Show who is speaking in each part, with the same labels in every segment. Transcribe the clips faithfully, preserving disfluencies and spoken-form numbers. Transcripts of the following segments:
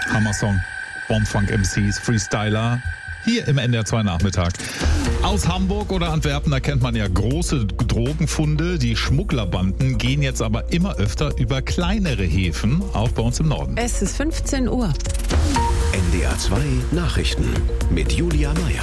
Speaker 1: Hammer-Song. Bombfunk M Cs, Freestyler. Hier im N D R zwei Nachmittag. Aus Hamburg oder Antwerpen, da kennt man ja große Drogenfunde. Die Schmugglerbanden gehen jetzt aber immer öfter über kleinere Häfen, auch bei uns im Norden.
Speaker 2: Es ist fünfzehn Uhr.
Speaker 3: N D R zwei Nachrichten mit Julia Meyer.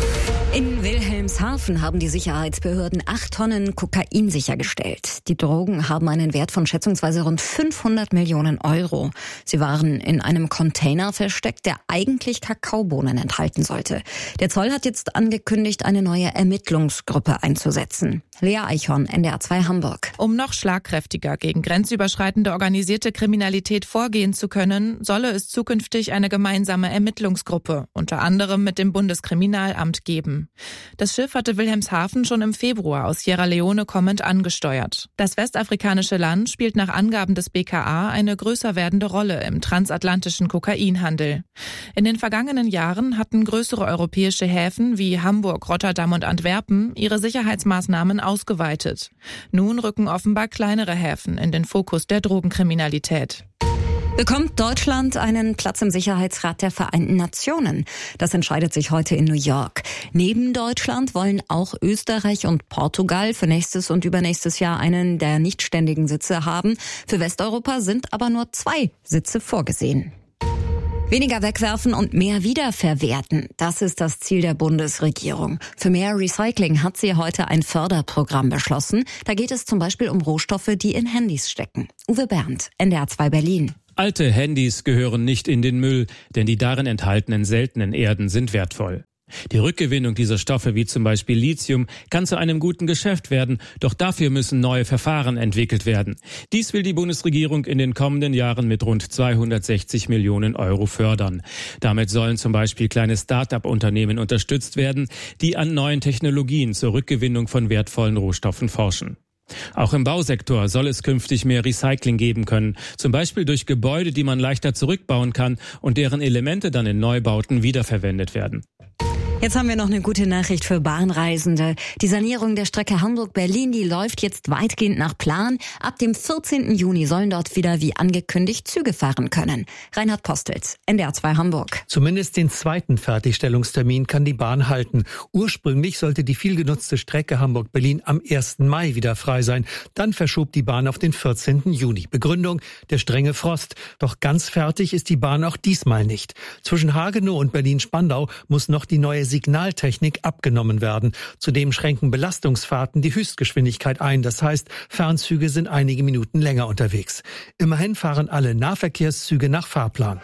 Speaker 4: In Wilhelmshaven haben die Sicherheitsbehörden acht Tonnen Kokain sichergestellt. Die Drogen haben einen Wert von schätzungsweise rund fünfhundert Millionen Euro. Sie waren in einem Container versteckt, der eigentlich Kakaobohnen enthalten sollte. Der Zoll hat jetzt angekündigt, eine neue Ermittlungsgruppe einzusetzen. Lea Eichhorn, N D R zwei Hamburg.
Speaker 5: Um noch schlagkräftiger gegen grenzüberschreitende organisierte Kriminalität vorgehen zu können, solle es zukünftig eine gemeinsame Ermittlungsgruppe, unter anderem mit dem Bundeskriminalamt, geben. Das Schiff hatte Wilhelmshaven schon im Februar aus Sierra Leone kommend angesteuert. Das westafrikanische Land spielt nach Angaben des B K A eine größer werdende Rolle im transatlantischen Kokainhandel. In den vergangenen Jahren hatten größere europäische Häfen wie Hamburg, Rotterdam und Antwerpen ihre Sicherheitsmaßnahmen ausgeweitet. Nun rücken offenbar kleinere Häfen in den Fokus der Drogenkriminalität.
Speaker 4: Bekommt Deutschland einen Platz im Sicherheitsrat der Vereinten Nationen? Das entscheidet sich heute in New York. Neben Deutschland wollen auch Österreich und Portugal für nächstes und übernächstes Jahr einen der nichtständigen Sitze haben. Für Westeuropa sind aber nur zwei Sitze vorgesehen. Weniger wegwerfen und mehr wiederverwerten. Das ist das Ziel der Bundesregierung. Für mehr Recycling hat sie heute ein Förderprogramm beschlossen. Da geht es zum Beispiel um Rohstoffe, die in Handys stecken. Uwe Bernd, N D R zwei Berlin.
Speaker 6: Alte Handys gehören nicht in den Müll, denn die darin enthaltenen seltenen Erden sind wertvoll. Die Rückgewinnung dieser Stoffe, wie zum Beispiel Lithium, kann zu einem guten Geschäft werden, doch dafür müssen neue Verfahren entwickelt werden. Dies will die Bundesregierung in den kommenden Jahren mit rund zweihundertsechzig Millionen Euro fördern. Damit sollen zum Beispiel kleine Start-up-Unternehmen unterstützt werden, die an neuen Technologien zur Rückgewinnung von wertvollen Rohstoffen forschen. Auch im Bausektor soll es künftig mehr Recycling geben können, zum Beispiel durch Gebäude, die man leichter zurückbauen kann und deren Elemente dann in Neubauten wiederverwendet werden.
Speaker 4: Jetzt haben wir noch eine gute Nachricht für Bahnreisende. Die Sanierung der Strecke Hamburg-Berlin, die läuft jetzt weitgehend nach Plan. Ab dem vierzehnten Juni sollen dort wieder wie angekündigt Züge fahren können. Reinhard Postels, N D R zwei Hamburg.
Speaker 7: Zumindest den zweiten Fertigstellungstermin kann die Bahn halten. Ursprünglich sollte die vielgenutzte Strecke Hamburg-Berlin am ersten Mai wieder frei sein. Dann verschob die Bahn auf den vierzehnten Juni. Begründung: der strenge Frost. Doch ganz fertig ist die Bahn auch diesmal nicht. Zwischen Hagenow und Berlin-Spandau muss noch die neue Signaltechnik abgenommen werden. Zudem schränken Belastungsfahrten die Höchstgeschwindigkeit ein. Das heißt, Fernzüge sind einige Minuten länger unterwegs. Immerhin fahren alle Nahverkehrszüge nach Fahrplan.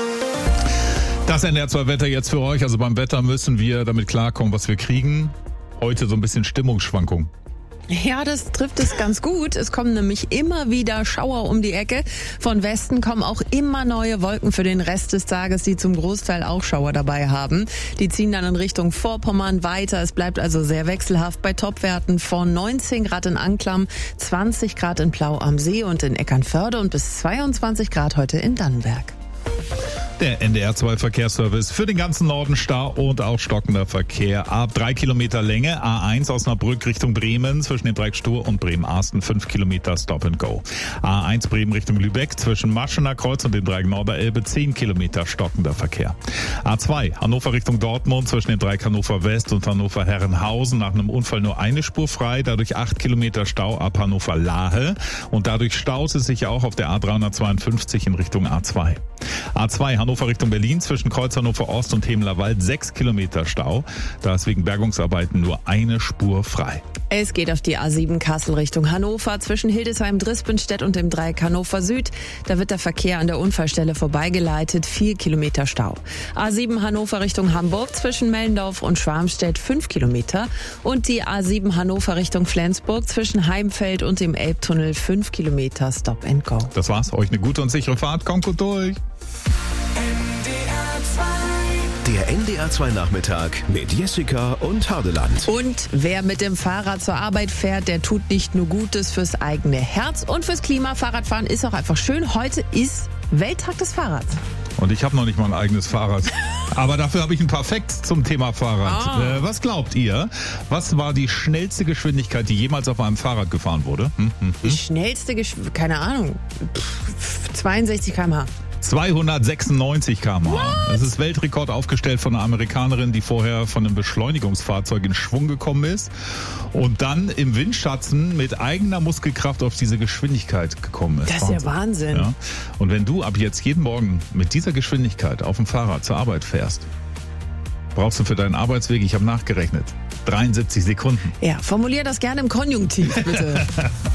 Speaker 1: Das N D R zwei Wetter jetzt für euch. Also beim Wetter müssen wir damit klarkommen, was wir kriegen. Heute so ein bisschen Stimmungsschwankung.
Speaker 2: Ja, das trifft es ganz gut. Es kommen nämlich immer wieder Schauer um die Ecke. Von Westen kommen auch immer neue Wolken für den Rest des Tages, die zum Großteil auch Schauer dabei haben. Die ziehen dann in Richtung Vorpommern weiter. Es bleibt also sehr wechselhaft bei Topwerten von neunzehn Grad in Anklam, zwanzig Grad in Plau am See und in Eckernförde und bis zweiundzwanzig Grad heute in Dannenberg.
Speaker 1: Der N D R zwei Verkehrsservice für den ganzen Norden Stau und auch stockender Verkehr. Ab drei Kilometer Länge, A eins Osnabrück Richtung Bremen zwischen dem Dreieck Stur und Bremen-Arsten, fünf Kilometer Stop and Go. A eins Bremen Richtung Lübeck zwischen Maschener Kreuz und dem Dreieck Norderelbe, zehn Kilometer stockender Verkehr. A zwei Hannover Richtung Dortmund zwischen dem Dreieck Hannover West und Hannover Herrenhausen, nach einem Unfall nur eine Spur frei, dadurch acht Kilometer Stau ab Hannover Lahe und dadurch staut es sich auch auf der A dreihundertzweiundfünfzig in Richtung A zwei. A zwei Hannover Richtung Berlin zwischen Kreuz Hannover Ost und Hemlerwald, sechs Kilometer Stau. Da ist wegen Bergungsarbeiten nur eine Spur frei.
Speaker 2: Es geht auf die A sieben Kassel Richtung Hannover zwischen Hildesheim, Drispenstedt und dem Dreieck Hannover Süd. Da wird der Verkehr an der Unfallstelle vorbeigeleitet, vier Kilometer Stau. A sieben Hannover Richtung Hamburg zwischen Mellendorf und Schwarmstedt, fünf Kilometer. Und die A sieben Hannover Richtung Flensburg zwischen Heimfeld und dem Elbtunnel, fünf Kilometer Stop and Go.
Speaker 1: Das war's. Euch eine gute und sichere Fahrt. Kommt gut durch.
Speaker 3: Der N D R zwei Nachmittag mit Jessica und Hardeland.
Speaker 2: Und wer mit dem Fahrrad zur Arbeit fährt, der tut nicht nur Gutes fürs eigene Herz und fürs Klima. Fahrradfahren ist auch einfach schön. Heute ist Welttag des Fahrrads.
Speaker 1: Und ich habe noch nicht mal ein eigenes Fahrrad. Aber dafür habe ich ein paar Facts zum Thema Fahrrad.
Speaker 2: Ah.
Speaker 1: Äh, was glaubt ihr? Was war die schnellste Geschwindigkeit, die jemals auf einem Fahrrad gefahren wurde? Hm, hm, hm.
Speaker 2: Die schnellste Geschwindigkeit, keine Ahnung, Pff, zweiundsechzig Kilometer pro Stunde.
Speaker 1: zweihundertsechsundneunzig Kilometer pro Stunde. Das ist Weltrekord, aufgestellt von einer Amerikanerin, die vorher von einem Beschleunigungsfahrzeug in Schwung gekommen ist und dann im Windschatten mit eigener Muskelkraft auf diese Geschwindigkeit gekommen ist.
Speaker 2: Das ist ja Wahnsinn.
Speaker 1: Ja? Und wenn du ab jetzt jeden Morgen mit dieser Geschwindigkeit auf dem Fahrrad zur Arbeit fährst, brauchst du für deinen Arbeitsweg, ich habe nachgerechnet, dreiundsiebzig Sekunden.
Speaker 2: Ja, formulier das gerne im Konjunktiv, bitte.